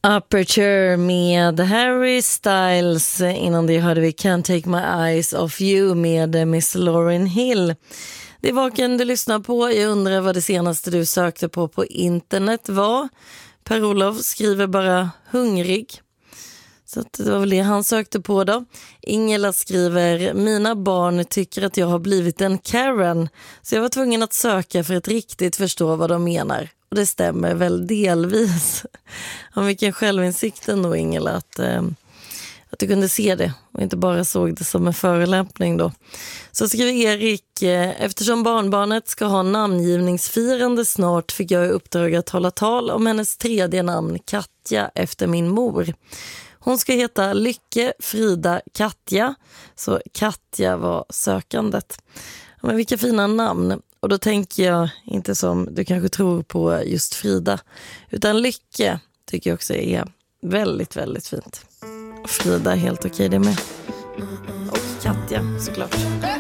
Aperture med Harry Styles. Innan det hörde vi Can't Take My Eyes Off You med Miss Lauryn Hill. Det är Vaken du lyssnar på. Jag undrar vad det senaste du sökte på internet var. Per-Olof skriver bara hungrig. Så att det var väl det han sökte på då. Ingela skriver: mina barn tycker att jag har blivit en Karen. Så jag var tvungen att söka för att riktigt förstå vad de menar. Och det stämmer väl delvis. Om vilken självinsikt ändå, Ingela, att du kunde se det och inte bara såg det som en förolämpning då. Så skriver Erik: eftersom barnbarnet ska ha namngivningsfirande snart fick jag i uppdrag att hålla tal om hennes tredje namn, Katja, efter min mor. Hon ska heta Lycke, Frida, Katja. Så Katja var sökandet. Men vilka fina namn. Och då tänker jag inte som du kanske tror på just Frida. Utan Lycke tycker jag också är väldigt, väldigt fint. Och Frida är helt okej det med. Och Katja såklart.